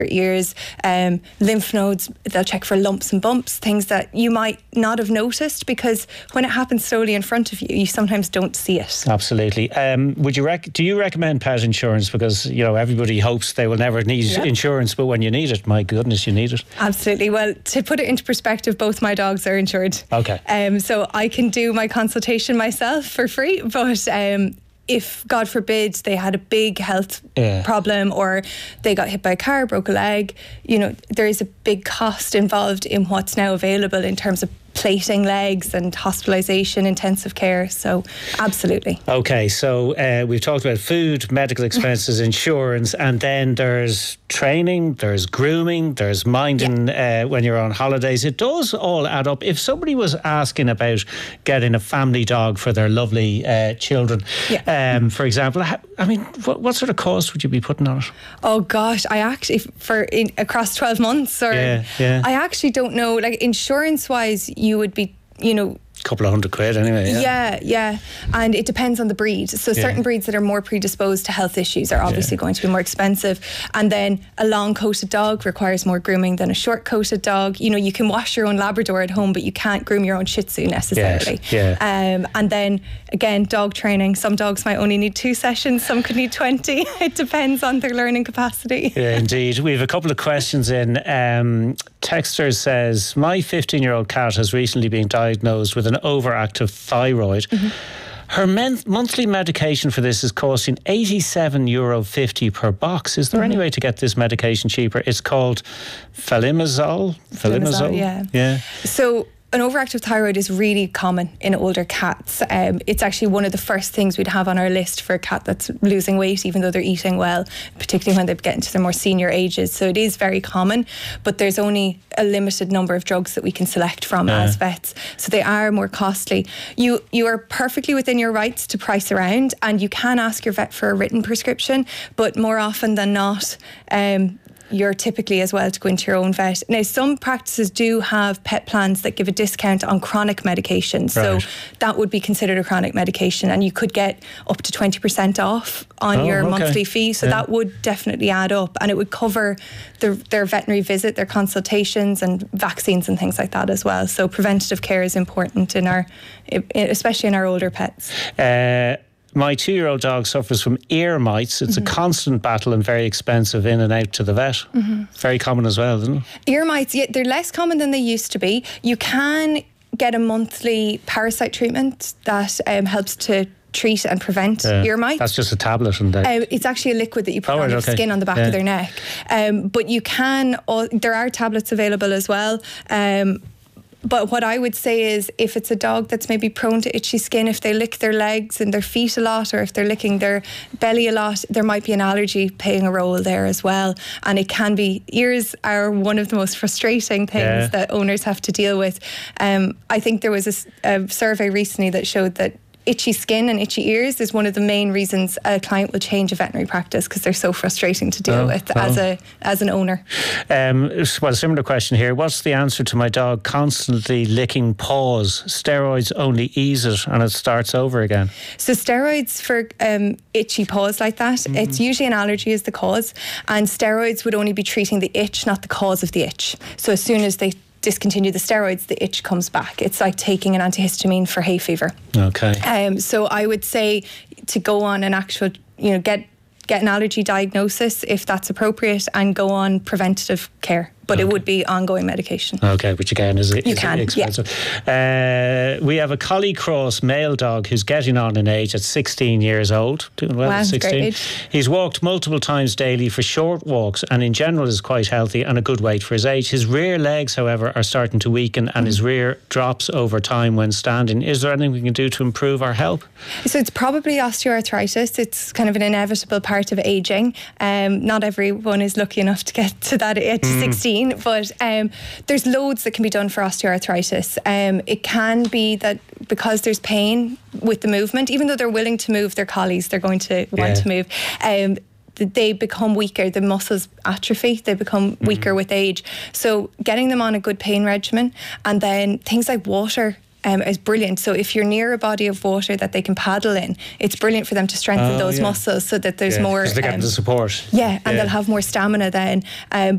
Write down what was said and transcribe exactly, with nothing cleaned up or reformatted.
ears, um, lymph nodes. They'll check for lumps and bumps, things that you might not have noticed, because when it happens slowly in front of you, you sometimes don't see it. Absolutely. Um, would you rec- do you recommend pet insurance? Because, you know, everybody hopes they will never need yep. insurance, but when you need it, my goodness, you need it. Absolutely. Well, to put it into perspective, both my dogs are insured. Okay. Um, so I can do my consultation myself for free, but um, if, God forbid, they had a big health yeah. problem, or they got hit by a car, broke a leg, you know, there is a big cost involved in what's now available in terms of plating legs and hospitalisation, intensive care. So absolutely. Okay, so uh, we've talked about food, medical expenses, insurance, and then there's training, there's grooming, there's minding yeah. uh, when you're on holidays. It does all add up. If somebody was asking about getting a family dog for their lovely uh, children, yeah. um, for example, I mean, what, what sort of cost would you be putting on it? Oh gosh, I actually, for in, across twelve months, or yeah, yeah. I actually don't know. Like, insurance wise, you would be, you know, couple of hundred quid anyway. Yeah, yeah, yeah. And it depends on the breed. So certain yeah. breeds that are more predisposed to health issues are obviously yeah. going to be more expensive. And then a long-coated dog requires more grooming than a short-coated dog. You know, you can wash your own Labrador at home, but you can't groom your own Shih Tzu necessarily. Yes. Yeah. Um, and then, again, dog training. Some dogs might only need two sessions, some could need twenty. It depends on their learning capacity. Yeah, indeed. We have a couple of questions in. Um, Texter says, my fifteen-year-old cat has recently been diagnosed with an overactive thyroid. Mm-hmm. Her men- monthly medication for this is costing eighty-seven euro fifty per box. Is there mm-hmm. any way to get this medication cheaper? It's called Falimazole. Falimazole, yeah. Yeah. So an overactive thyroid is really common in older cats. Um, it's actually one of the first things we'd have on our list for a cat that's losing weight, even though they're eating well, particularly when they get into their more senior ages. So it is very common, but there's only a limited number of drugs that we can select from yeah. as vets. So they are more costly. You you are perfectly within your rights to price around, and you can ask your vet for a written prescription, but more often than not, um, you're typically as well to go into your own vet. Now, some practices do have pet plans that give a discount on chronic medication. So right. that would be considered a chronic medication, and you could get up to twenty percent off on oh, your okay. monthly fee. So yeah. that would definitely add up, and it would cover the, their veterinary visit, their consultations and vaccines and things like that as well. So preventative care is important in our, especially in our older pets. Uh My two-year-old dog suffers from ear mites. It's mm-hmm. a constant battle and very expensive in and out to the vet. Mm-hmm. Very common as well, isn't it? Ear mites, yeah, they're less common than they used to be. You can get a monthly parasite treatment that um, helps to treat and prevent yeah. ear mites. That's just a tablet. And uh, it's actually a liquid that you put oh, on right, your okay. skin on the back yeah. of their neck. Um, but you can, all, there are tablets available as well. Um, But what I would say is, if it's a dog that's maybe prone to itchy skin, if they lick their legs and their feet a lot, or if they're licking their belly a lot, there might be an allergy playing a role there as well. And it can be, ears are one of the most frustrating things yeah. that owners have to deal with. Um, I think there was a, a survey recently that showed that itchy skin and itchy ears is one of the main reasons a client will change a veterinary practice, because they're so frustrating to deal oh, with oh. as a as an owner. Um, well, similar question here. What's the answer to my dog constantly licking paws? Steroids only ease it and it starts over again. So steroids for um, itchy paws like that, mm. it's usually an allergy is the cause, and steroids would only be treating the itch, not the cause of the itch. So as soon as they discontinue the steroids, the itch comes back. It's like taking an antihistamine for hay fever. Okay. Um, so I would say to go on an actual, you know, get get an allergy diagnosis if that's appropriate, and go on preventative care. But okay. it would be ongoing medication. Okay, which again is, is you can, expensive. Yeah. Uh, we have a Collie Cross male dog who's getting on in age at sixteen years old. Doing well wow, at sixteen. Great age. He's walked multiple times daily for short walks, and in general is quite healthy and a good weight for his age. His rear legs, however, are starting to weaken, and mm. his rear drops over time when standing. Is there anything we can do to improve our health? So it's probably osteoarthritis. It's kind of an inevitable part of ageing. Um, not everyone is lucky enough to get to that age, mm. sixteen. But um, there's loads that can be done for osteoarthritis. Um, it can be that because there's pain with the movement, even though they're willing to move their collies, they're going to want yeah. to move. Um, they become weaker, the muscles atrophy, they become weaker mm. with age. So getting them on a good pain regimen, and then things like water um, is brilliant. So if you're near a body of water that they can paddle in, it's brilliant for them to strengthen oh, those yeah. muscles so that there's yeah, more. Because they get um, the support. Yeah, and yeah. they'll have more stamina then. Um,